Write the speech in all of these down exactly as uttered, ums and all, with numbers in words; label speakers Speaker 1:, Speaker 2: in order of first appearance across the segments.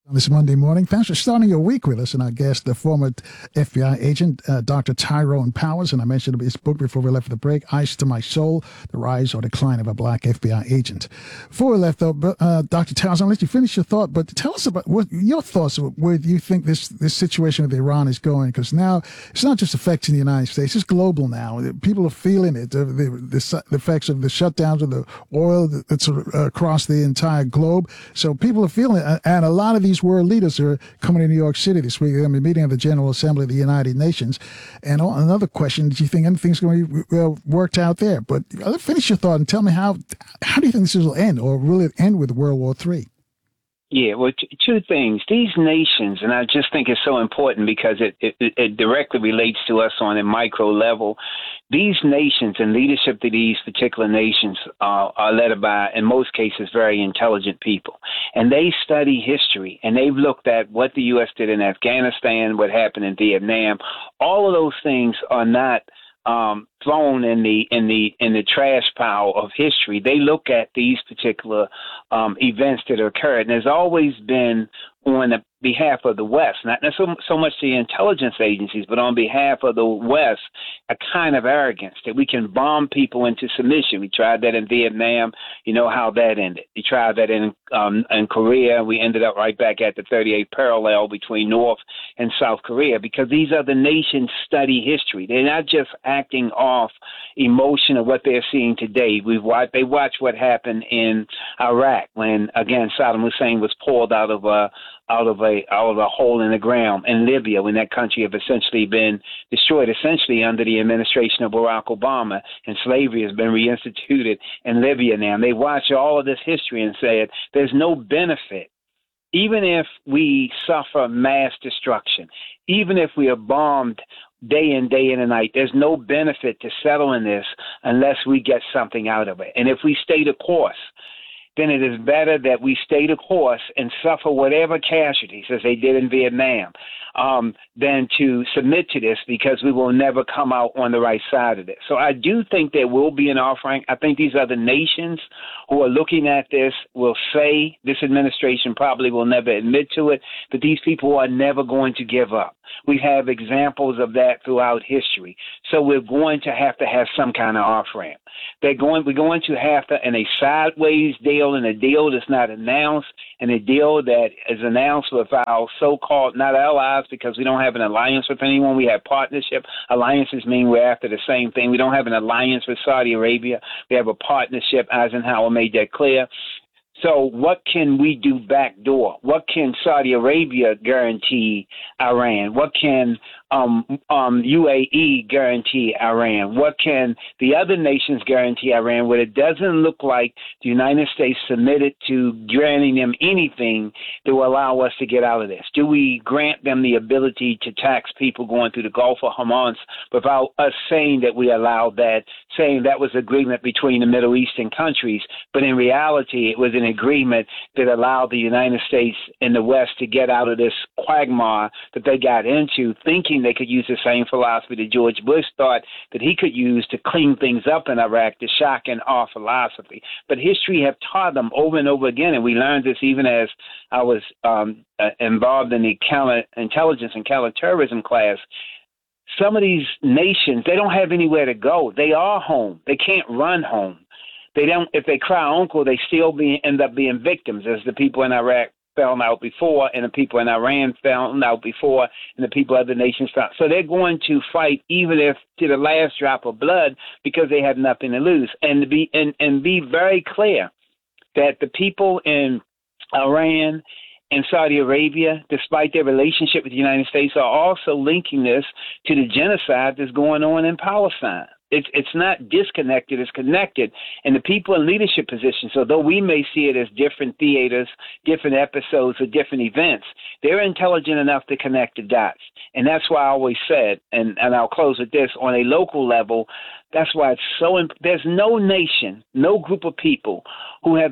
Speaker 1: This Monday morning. Thanks for starting your week with us. And our guest, the former F B I agent, uh, Doctor Tyrone Powers. And I mentioned his book before we left for the break, Ice to My Soul, The Rise or Decline of a Black F B I Agent. Before we left, though, uh, Doctor Towers, I'll let you finish your thought, but tell us about what your thoughts, where you think this, this situation with Iran is going, because now it's not just affecting the United States, it's global now. People are feeling it, the, the, the, the effects of the shutdowns of the oil that's across the entire globe. So people are feeling it, and a lot of these world leaders are coming to New York City this week. They're going to be meeting at the General Assembly of the United Nations. And another question, do you think anything's going to be uh, worked out there? But let's finish your thought and tell me how how do you think this will end, or will it end with World War Three?
Speaker 2: Yeah, well, t- two things. These nations, and I just think it's so important because it, it, it directly relates to us on a micro level. These nations and leadership to these particular nations uh, are led by, in most cases, very intelligent people. And they study history, and they've looked at what the U S did in Afghanistan, what happened in Vietnam. All of those things are not Um, thrown in the in the in the trash pile of history. They look at these particular um, events that occurred, and there's always been on the behalf of the West, not so, so much the intelligence agencies, but on behalf of the West, a kind of arrogance that we can bomb people into submission. We tried that in Vietnam. You know how that ended. We tried that in um, in Korea. We ended up right back at the thirty-eighth parallel between North and South Korea, because these other nations study history. They're not just acting off emotion of what they're seeing today. We've watched, they watched what happened in Iraq when, again, Saddam Hussein was pulled out of a out of a out of a hole in the ground, in Libya, when that country have essentially been destroyed, essentially under the administration of Barack Obama, and slavery has been reinstituted in Libya now. And they watch all of this history and said there's no benefit, even if we suffer mass destruction, even if we are bombed day in, day in and night, there's no benefit to settling this unless we get something out of it. And if we stay the course, then it is better that we stay the course and suffer whatever casualties, as they did in Vietnam, um, than to submit to this, because we will never come out on the right side of it. So I do think there will be an offering. I think these other nations who are looking at this will say, this administration probably will never admit to it, but these people are never going to give up. We have examples of that throughout history. So we're going to have to have some kind of off-ramp. They're going, we're going to have to, in a sideways deal, and a deal that's not announced, and a deal that is announced with our so-called, not allies, because we don't have an alliance with anyone. We have partnership. Alliances mean we're after the same thing. We don't have an alliance with Saudi Arabia. We have a partnership. Eisenhower made that clear. So what can we do backdoor? What can Saudi Arabia guarantee Iran? What can um, um, U A E guarantee Iran? What can the other nations guarantee Iran, where it doesn't look like the United States submitted to granting them anything that will allow us to get out of this? Do we grant them the ability to tax people going through the Gulf of Hamas without us saying that we allowed that, saying that was agreement between the Middle Eastern countries, but in reality it was an agreement that allowed the United States and the West to get out of this quagmire that they got into, thinking they could use the same philosophy that George Bush thought that he could use to clean things up in Iraq, the shock and awe philosophy. But history have taught them over and over again, and we learned this even as I was um, uh, involved in the counterintelligence and counterterrorism class. Some of these nations, they don't have anywhere to go. They are home. They can't run home. They don't. If they cry uncle, they still be end up being victims, as the people in Iraq found out before, and the people in Iran found out before, and the people of other nations found. So they're going to fight, even if to the last drop of blood, because they have nothing to lose. And to be and, and be very clear that the people in Iran and Saudi Arabia, despite their relationship with the United States, are also linking this to the genocide that's going on in Palestine. It's it's not disconnected, it's connected. And the people in leadership positions, although we may see it as different theaters, different episodes, or different events, they're intelligent enough to connect the dots. And that's why I always said, and, and I'll close with this, on a local level, that's why it's so imp- there's no nation, no group of people who have the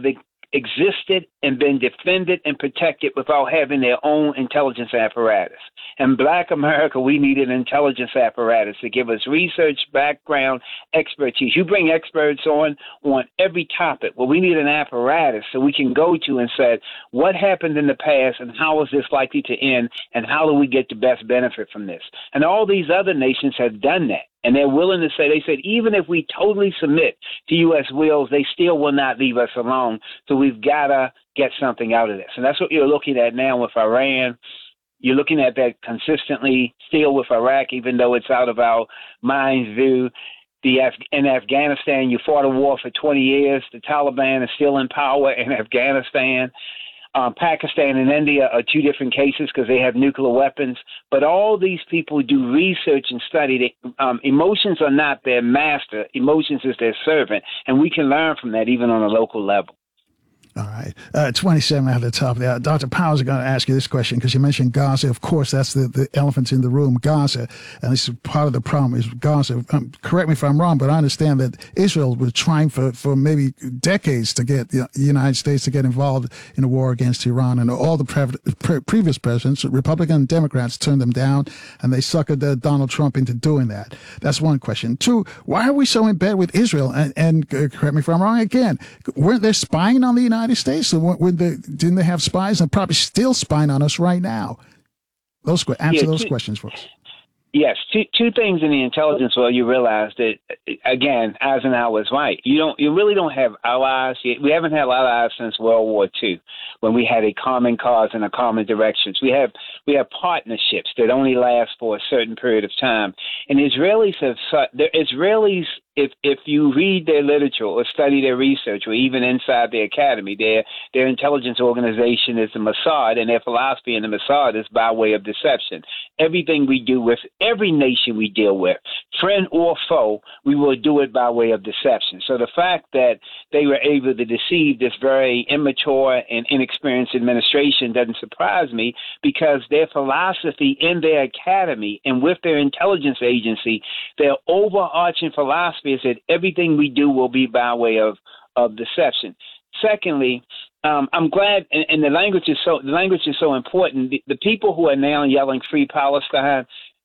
Speaker 2: existed and been defended and protected without having their own intelligence apparatus. In Black America, we need an intelligence apparatus to give us research, background, expertise. You bring experts on on every topic. Well, we need an apparatus so we can go to and say, what happened in the past and how is this likely to end and how do we get the best benefit from this? And all these other nations have done that. And they're willing to say, they said, even if we totally submit to U S wills, they still will not leave us alone. So we've got to get something out of this. And that's what you're looking at now with Iran. You're looking at that consistently still with Iraq, even though it's out of our mind's view. The Af- in Afghanistan, you fought a war for twenty years. The Taliban is still in power in Afghanistan. Um, Pakistan and India are two different cases because they have nuclear weapons. But all these people do research and study. They, um, emotions are not their master. Emotions is their servant. And we can learn from that even on a local level.
Speaker 1: All right. Uh, twenty-seven at the top there. Doctor Powers, I'm going to ask you this question because you mentioned Gaza. Of course, that's the, the elephant in the room, Gaza. And this is part of the problem is Gaza. Um, correct me if I'm wrong, but I understand that Israel was trying for, for maybe decades to get the United States to get involved in a war against Iran. And all the pre- pre- previous presidents, Republican and Democrats, turned them down, and they suckered uh, Donald Trump into doing that. That's one question. Two, why are we so in bed with Israel? And, and uh, correct me if I'm wrong again, weren't they spying on the United States? So when they, didn't they have spies and probably still spying on us right now? Those answer
Speaker 2: yeah,
Speaker 1: those
Speaker 2: two,
Speaker 1: questions for us.
Speaker 2: Yes, two two things in the intelligence world. You realize that again, Eisenhower was right. You don't, you really don't have allies. We haven't had allies since World War Two, when we had a common cause and a common directions. We have we have partnerships that only last for a certain period of time. And Israelis have the Israelis. If if you read their literature or study their research, or even inside their academy, their their intelligence organization is the Mossad, and their philosophy in the Mossad is by way of deception. Everything we do with every nation we deal with, friend or foe, we will do it by way of deception. So the fact that they were able to deceive this very immature and inexperienced administration doesn't surprise me, because their philosophy in their academy and with their intelligence agency, their overarching philosophy is that everything we do will be by way of, of deception. Secondly, um, I'm glad, and, and the language is so the language is so important. The, the people who are now yelling "Free Palestine"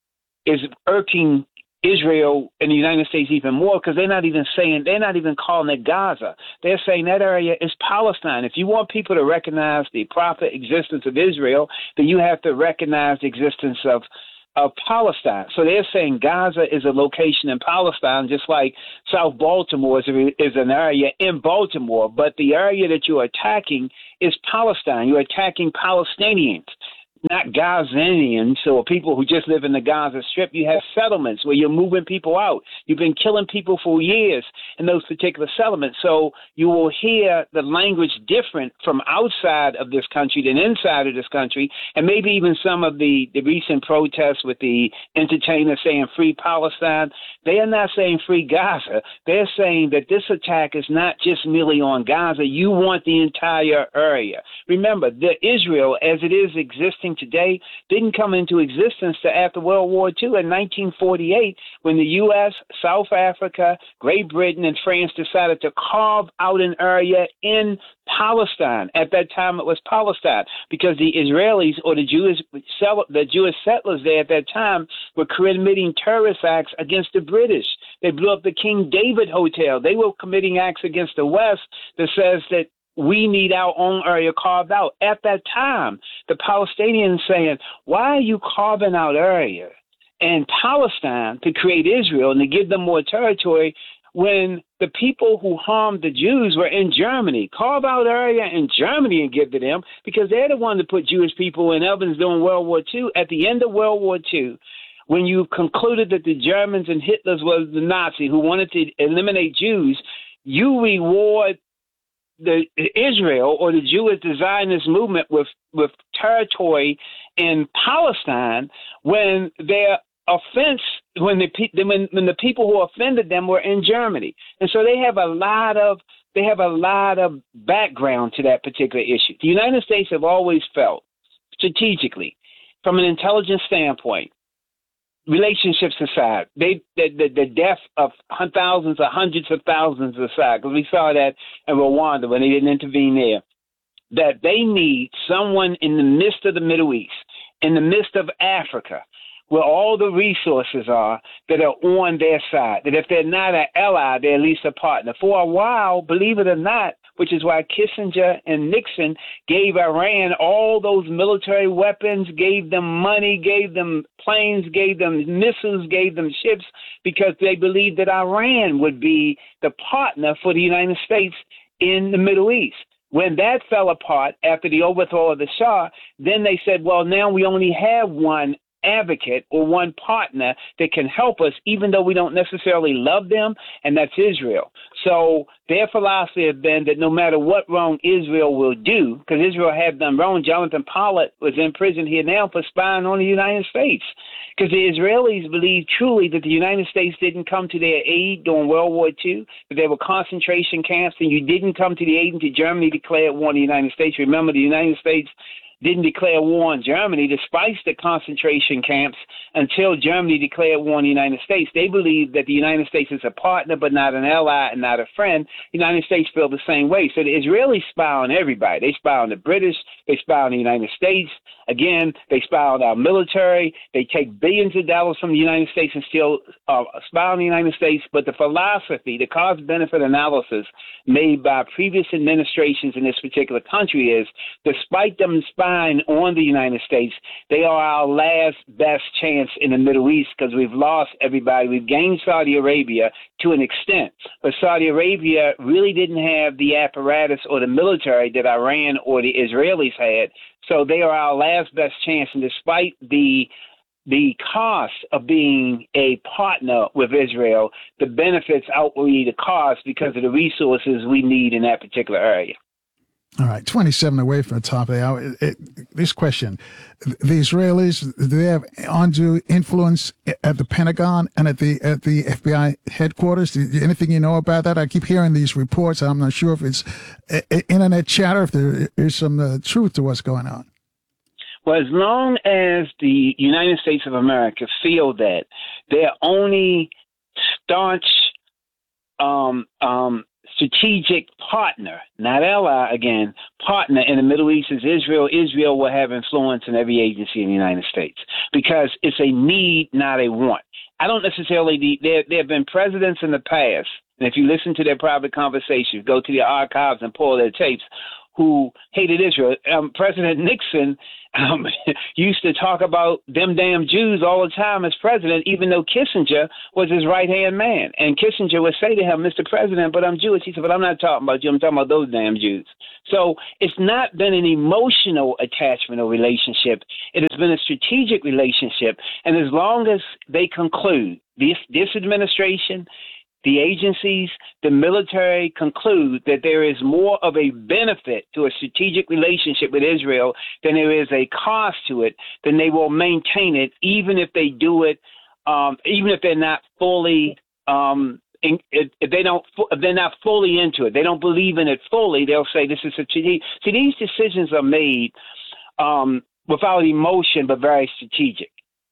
Speaker 2: is irking Israel and the United States even more, because they're not even saying, they're not even calling it Gaza. They're saying that area is Palestine. If you want people to recognize the proper existence of Israel, then you have to recognize the existence of of Palestine. So they're saying Gaza is a location in Palestine, just like South Baltimore is, a, is an area in Baltimore. But the area that you're attacking is Palestine. You're attacking Palestinians, not Gazanians or people who just live in the Gaza Strip. You have settlements where you're moving people out. You've been killing people for years in those particular settlements. So you will hear the language different from outside of this country than inside of this country. And maybe even some of the, the recent protests with the entertainers saying "Free Palestine." They are not saying "Free Gaza." They're saying that this attack is not just merely on Gaza. You want the entire area. Remember, the Israel, as it is existing today, didn't come into existence till after World War Two in nineteen forty-eight, when the U S, South Africa, Great Britain, and France decided to carve out an area in Palestine. At that time, it was Palestine, because the Israelis or the Jewish the Jewish settlers there at that time were committing terrorist acts against the British. They blew up the King David Hotel. They were committing acts against the West that says that we need our own area carved out. At that time, the Palestinians saying, why are you carving out area in Palestine to create Israel and to give them more territory when the people who harmed the Jews were in Germany? Carve out area in Germany and give to them, because they're the ones that put Jewish people in ovens during World War Two. At the end of World War Two, when you concluded that the Germans and Hitler was the Nazi who wanted to eliminate Jews, you reward the Israel or the Jewish Zionist movement with, with territory in Palestine when their offense, when the when, when the people who offended them were in Germany. And so they have a lot of they have a lot of background to that particular issue. The United States have always felt strategically, from an intelligence standpoint, relationships aside, they the, the, the death of thousands or hundreds of thousands aside, because we saw that in Rwanda when they didn't intervene there, that they need someone in the midst of the Middle East, in the midst of Africa, where all the resources are, that are on their side, that if they're not an ally, they're at least a partner. For a while, believe it or not, which is why Kissinger and Nixon gave Iran all those military weapons, gave them money, gave them planes, gave them missiles, gave them ships, because they believed that Iran would be the partner for the United States in the Middle East. When that fell apart after the overthrow of the Shah, then they said, well, now we only have one advocate or one partner that can help us, even though we don't necessarily love them, and that's Israel. So their philosophy has been that no matter what wrong Israel will do, because Israel had done wrong. Jonathan Pollitt was in prison here now for spying on the United States, because the Israelis believe truly that the United States didn't come to their aid during World War Two, that there were concentration camps, and you didn't come to the aid until Germany declared war on the United States. Remember, the United States didn't declare war on Germany despite the concentration camps until Germany declared war on the United States. They believe that the United States is a partner but not an ally and not a friend. The United States feel the same way. So the Israelis spy on everybody. They spy on the British. They spy on the United States. Again, they spy on our military. They take billions of dollars from the United States and still uh, spy on the United States. But the philosophy, the cost-benefit analysis made by previous administrations in this particular country is, despite them spying on the United States, they are our last best chance in the Middle East, because we've lost everybody. We've gained Saudi Arabia to an extent, but Saudi Arabia really didn't have the apparatus or the military that Iran or the Israelis had. So they are our last best chance. And despite the the cost of being a partner with Israel, the benefits outweigh the cost because of the resources we need in that particular area.
Speaker 1: All right, twenty-seven away from the top of the hour. It, it, this question, the Israelis, do they have undue influence at the Pentagon and at the at the F B I headquarters? Do, anything you know about that? I keep hearing these reports. I'm not sure if it's uh, internet chatter, if there is some uh, truth to what's going on.
Speaker 2: Well, as long as the United States of America feel that their only staunch um, um, strategic partner, not ally again, partner in the Middle East is Israel, Israel will have influence in every agency in the United States, because it's a need, not a want. I don't necessarily need, there, there have been presidents in the past, and if you listen to their private conversations, go to their archives and pull their tapes, who hated Israel. Um, President Nixon um, used to talk about them damn Jews all the time as president, even though Kissinger was his right-hand man. And Kissinger would say to him, Mister President, but I'm Jewish. He said, but I'm not talking about you. I'm talking about those damn Jews. So it's not been an emotional attachment or relationship. It has been a strategic relationship. And as long as they conclude, this, this administration, the agencies, the military conclude that there is more of a benefit to a strategic relationship with Israel than there is a cost to it, then they will maintain it, even if they do it, um, even if they're not fully, um, in, if they don't, if they're not fully into it, they don't believe in it fully. They'll say this is a strategic. See, these decisions are made um, without emotion, but very strategic.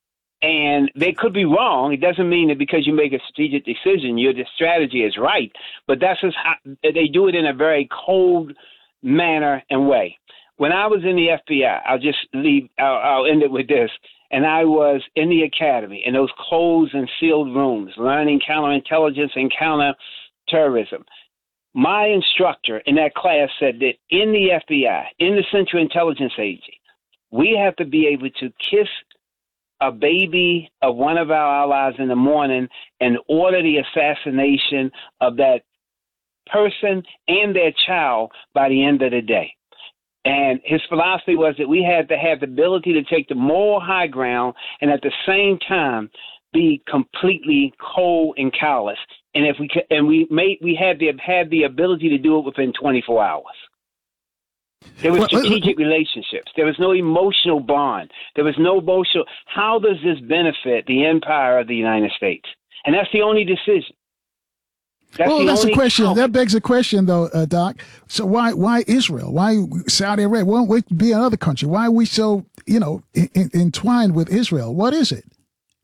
Speaker 2: And they could be wrong. It doesn't mean that because you make a strategic decision, your strategy is right. But that's just how they do it, in a very cold manner and way. When I was in the F B I, I'll just leave, I'll, I'll end it with this. And I was in the academy, in those closed and sealed rooms, learning counterintelligence and counterterrorism. My instructor in that class said that in the F B I, in the Central Intelligence Agency, we have to be able to kiss a baby of one of our allies in the morning and order the assassination of that person and their child by the end of the day. And his philosophy was that we had to have the ability to take the moral high ground and at the same time be completely cold and callous. And if we could, and we made, we had the had the ability to do it within twenty-four hours. There were strategic relationships. There was no emotional bond. There was no emotional. How does this benefit the empire of the United States? And that's the only decision.
Speaker 1: That's well, the that's a question. Count. That begs a question, though, uh, Doc. So why why Israel? Why Saudi Arabia? Why won't we be another country? Why are we so, you know, in, in, entwined with Israel? What is it?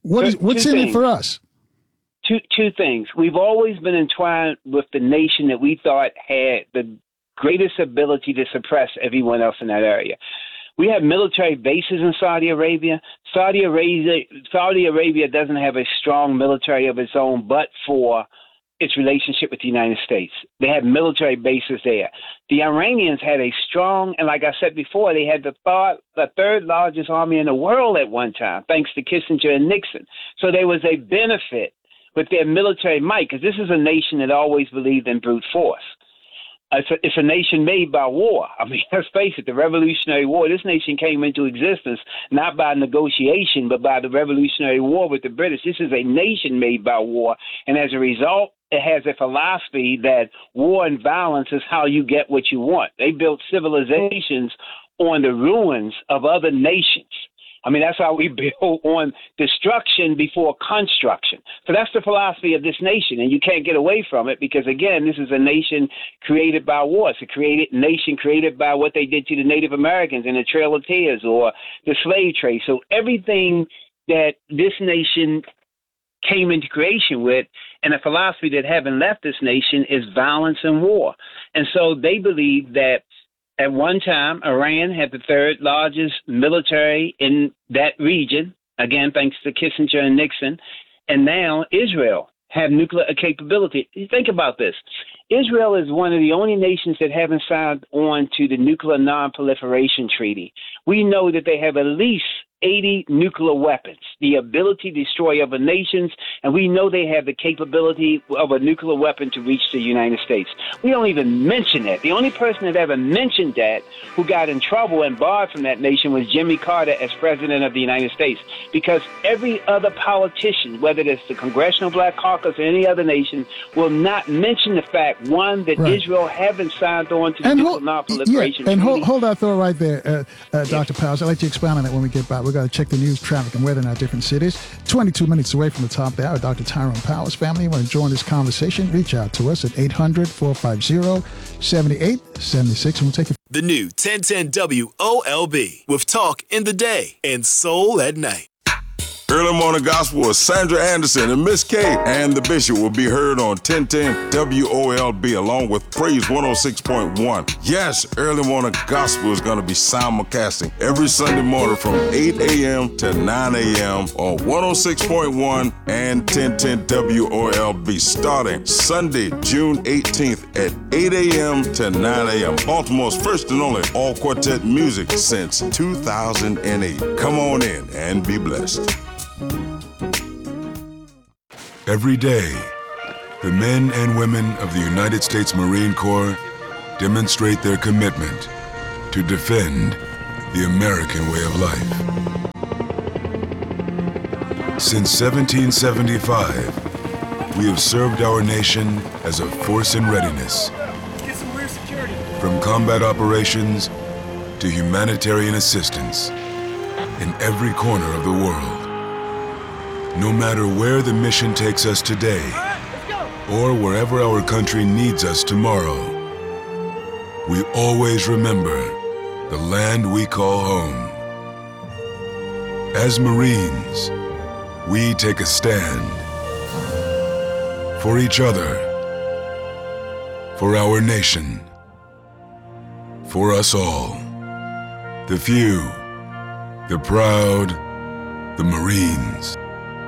Speaker 1: What is, what's
Speaker 2: two
Speaker 1: in
Speaker 2: things.
Speaker 1: it for us?
Speaker 2: Two, two things. We've always been entwined with the nation that we thought had the greatest ability to suppress everyone else in that area. We have military bases in Saudi Arabia. Saudi Arabia, Saudi Arabia doesn't have a strong military of its own, but for its relationship with the United States. They have military bases there. The Iranians had a strong, and like I said before, they had the third, the third largest army in the world at one time, thanks to Kissinger and Nixon. So there was a benefit with their military might, because this is a nation that always believed in brute force. It's a, it's a nation made by war. I mean, let's face it, the Revolutionary War, this nation came into existence not by negotiation, but by the Revolutionary War with the British. This is a nation made by war. And as a result, it has a philosophy that war and violence is how you get what you want. They built civilizations on the ruins of other nations. I mean, that's how we build on destruction before construction. So that's the philosophy of this nation, and you can't get away from it because, again, this is a nation created by war. It's a created nation created by what they did to the Native Americans in the Trail of Tears or the slave trade. So everything that this nation came into creation with, and a philosophy that haven't left this nation, is violence and war. And so they believe that at one time, Iran had the third largest military in that region, again, thanks to Kissinger and Nixon. And now Israel have nuclear capability. Think about this. Israel is one of the only nations that haven't signed on to the Nuclear Non-Proliferation Treaty. We know that they have at least eighty nuclear weapons, the ability to destroy other nations, and we know they have the capability of a nuclear weapon to reach the United States. We don't even mention that. The only person that ever mentioned that who got in trouble and barred from that nation was Jimmy Carter as president of the United States, because every other politician, whether it's the Congressional Black Caucus or any other nation, will not mention the fact, one, that right. Israel haven't signed on to the
Speaker 1: and
Speaker 2: Nuclear
Speaker 1: hold,
Speaker 2: Non-Proliferation
Speaker 1: yeah, and
Speaker 2: Treaty.
Speaker 1: hold, hold that thought right there, uh, uh, Doctor Powers. I'll let you expound on that when we get back. We've got to check the news, traffic, and weather in our different cities. twenty-two minutes away from the top of the hour, Doctor Tyrone Powers. Family, you want to join this conversation? Reach out to us at eight hundred, four five zero, seven eight seven six, and we'll take it.
Speaker 3: The new ten ten W O L B with talk in the day and soul at night.
Speaker 4: Early Morning Gospel with Sandra Anderson and Miss K and the Bishop will be heard on ten ten W O L B along with Praise one oh six point one. Yes, Early Morning Gospel is going to be simulcasting every Sunday morning from eight a.m. to nine a.m. on one oh six point one and ten ten W O L B starting Sunday, June eighteenth at eight a.m. to nine a.m. Baltimore's first and only all-quartet music since two thousand eight. Come on in and be blessed.
Speaker 5: Every day, the men and women of the United States Marine Corps demonstrate their commitment to defend the American way of life. Since seventeen seventy-five, we have served our nation as a force in readiness. From combat operations to humanitarian assistance in every corner of the world. No matter where the mission takes us today, or wherever our country needs us tomorrow, we always remember the land we call home. As Marines, we take a stand for each other, for our nation, for us all. The few, the proud, the Marines.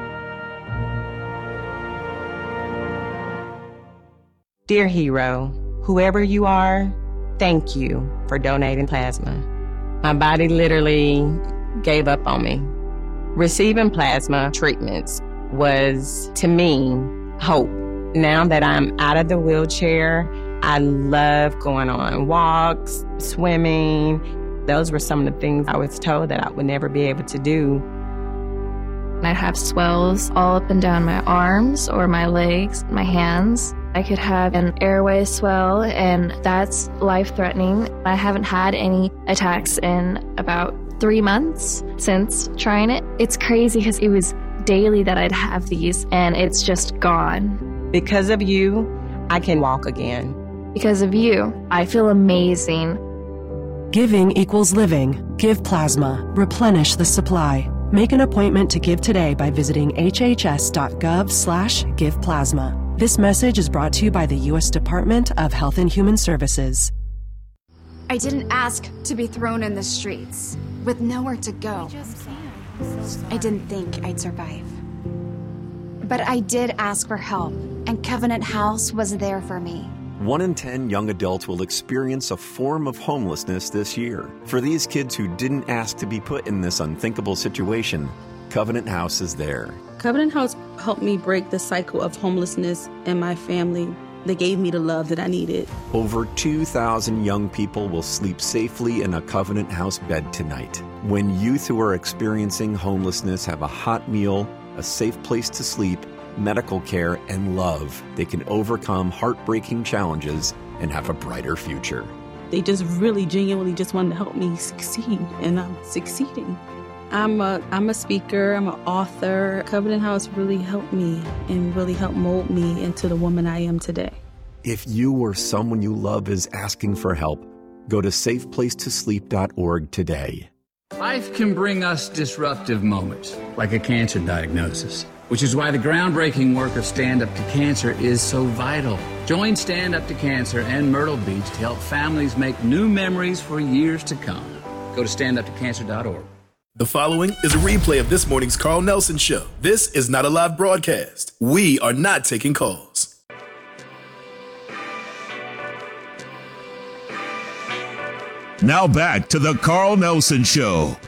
Speaker 6: Dear hero, whoever you are, thank you for donating plasma. My body literally gave up on me. Receiving plasma treatments was, to me, hope. Now that I'm out of the wheelchair, I love going on walks, swimming. Those were some of the things I was told that I would never be able to do.
Speaker 7: I have swells all up and down my arms or my legs, my hands. I could have an airway swell, and that's life-threatening. I haven't had any attacks in about three months since trying it. It's crazy because it was daily that I'd have these, and it's just gone.
Speaker 6: Because of you, I can walk again.
Speaker 7: Because of you, I feel amazing.
Speaker 8: Giving equals living. Give plasma. Replenish the supply. Make an appointment to give today by visiting hhs.gov slash give plasma. This message is brought to you by the U S Department of Health and Human Services.
Speaker 9: I didn't ask to be thrown in the streets with nowhere to go. I didn't think I'd survive. But I did ask for help, and Covenant House was there for me.
Speaker 10: One in ten young adults will experience a form of homelessness this year. For these kids who didn't ask to be put in this unthinkable situation, Covenant House is there.
Speaker 11: Covenant House helped me break the cycle of homelessness in my family. They gave me the love that I needed.
Speaker 10: Over two thousand young people will sleep safely in a Covenant House bed tonight. When youth who are experiencing homelessness have a hot meal, a safe place to sleep, medical care, and love, they can overcome heartbreaking challenges and have a brighter future.
Speaker 11: They just really genuinely just wanted to help me succeed, and I'm succeeding. I'm a, I'm a speaker, I'm an author. Covenant House really helped me and really helped mold me into the woman I am today.
Speaker 10: If you or someone you love is asking for help, go to safe place to sleep dot org today.
Speaker 12: Life can bring us disruptive moments, like a cancer diagnosis, which is why the groundbreaking work of Stand Up to Cancer is so vital. Join Stand Up to Cancer and Myrtle Beach to help families make new memories for years to come. Go to stand up to cancer dot org.
Speaker 3: The following is a replay of this morning's Carl Nelson Show. This is not a live broadcast. We are not taking calls.
Speaker 13: Now back to the Carl Nelson Show